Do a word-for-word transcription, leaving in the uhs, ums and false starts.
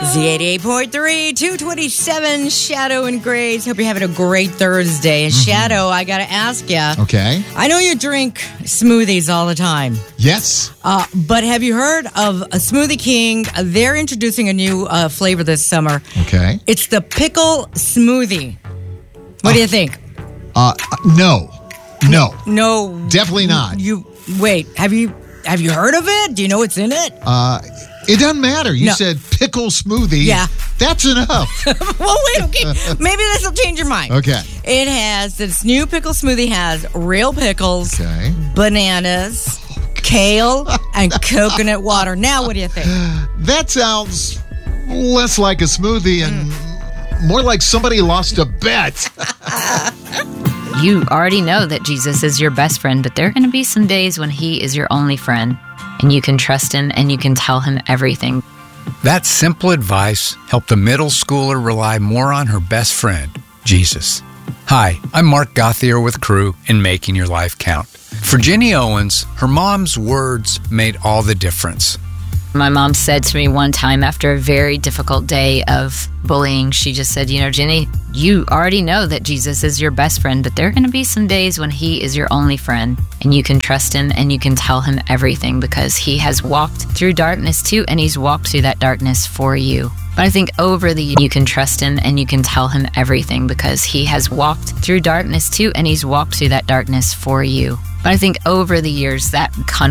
Z eighty-eight point three, two twenty-seven, Shadow and Grace. Hope you're having a great Thursday. And mm-hmm. Shadow, I got to ask you. Okay. I know you drink smoothies all the time. Yes. Uh, but have you heard of a Smoothie King? They're introducing a new uh, flavor this summer. Okay. It's the pickle smoothie. What uh, do you think? Uh, no. No. No. Definitely not. You wait, have you have you heard of it? Do you know what's in it? Uh It doesn't matter. You no. said pickle smoothie. Yeah. That's enough. Well, wait, okay. Maybe this will change your mind. Okay. It has, this new pickle smoothie has real pickles, okay. bananas, kale, and coconut water. Now, what do you think? That sounds less like a smoothie and mm. more like somebody lost a bet. You already know that Jesus is your best friend, but there are going to be some days when he is your only friend. And you can trust him and you can tell him everything. That simple advice helped a middle schooler rely more on her best friend, Jesus. Hi, I'm Mark Gauthier with Crew in Making Your Life Count. For Jenny Owens, her mom's words made all the difference. My mom said to me one time after a very difficult day of bullying, she just said, you know, Jenny, you already know that Jesus is your best friend, but there are going to be some days when he is your only friend, and you can trust him and you can tell him everything because he has walked through darkness too, and he's walked through that darkness for you. But I think over the you can trust him and you can tell him everything because he has walked through darkness too, and he's walked through that darkness for you. But I think over the years that con-